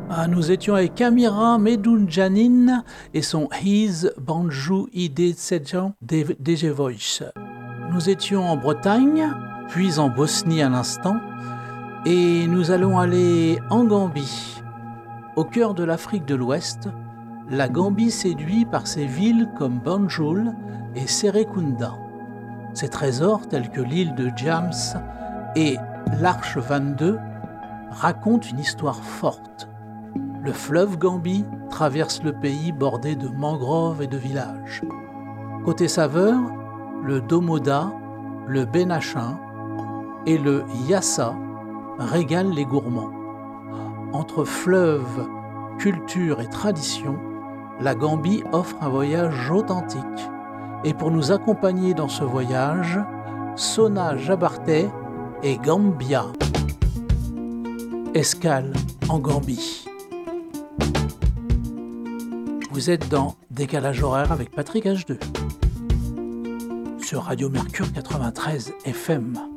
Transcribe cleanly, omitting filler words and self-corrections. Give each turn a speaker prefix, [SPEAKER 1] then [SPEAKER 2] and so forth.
[SPEAKER 1] Nous étions avec Amira Medunjanin et son His Banju Ide Tsejan DG Voice. Nous étions en Bretagne, puis en Bosnie à l'instant, et nous allons aller en Gambie. Au cœur de l'Afrique de l'Ouest, la Gambie séduit par ses villes comme Banjul et Serekunda. Ses trésors tels que l'île de James et l'Arche 22 racontent une histoire forte. Le fleuve Gambie traverse le pays bordé de mangroves et de villages. Côté saveur, le domoda, le benachin et le yassa régalent les gourmands. Entre fleuve, culture et tradition, la Gambie offre un voyage authentique. Et pour nous accompagner dans ce voyage, Sona Jabarté et Gambia. Escale en Gambie. Vous êtes dans Décalage horaire avec Patrick H2 sur Radio Mercure 93 FM.